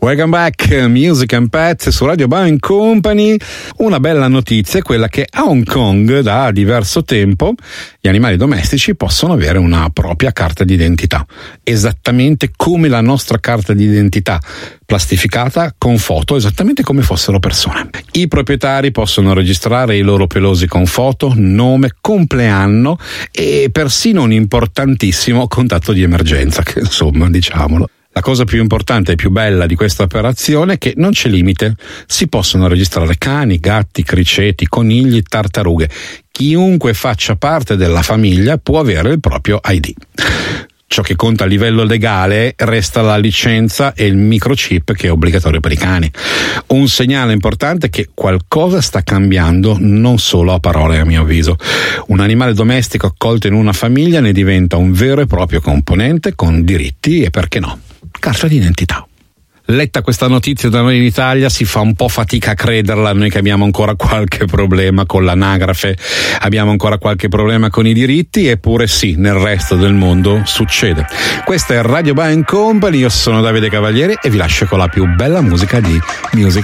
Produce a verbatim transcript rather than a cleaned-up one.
Welcome back, Music and Pet su Radio Bound Company. Una bella notizia è quella che a Hong Kong da diverso tempo gli animali domestici possono avere una propria carta d'identità, esattamente come la nostra carta d'identità, plastificata con foto esattamente come fossero persone. I proprietari possono registrare i loro pelosi con foto, nome, compleanno e persino un importantissimo contatto di emergenza, che insomma, diciamolo. La cosa più importante e più bella di questa operazione è che non c'è limite. Si possono registrare cani, gatti, criceti, conigli, tartarughe. Chiunque faccia parte della famiglia può avere il proprio I D. Ciò che conta a livello legale resta la licenza e il microchip, che è obbligatorio per i cani. Un segnale importante è che qualcosa sta cambiando, non solo a parole a mio avviso. Un animale domestico accolto in una famiglia ne diventa un vero e proprio componente con diritti e, perché no, carta d'identità. Letta questa notizia da noi in Italia si fa un po' fatica a crederla, noi che abbiamo ancora qualche problema con l'anagrafe, abbiamo ancora qualche problema con i diritti, eppure sì, nel resto del mondo succede. Questa è Radio Bound Company, io sono Davide Cavalieri e vi lascio con la più bella musica di Music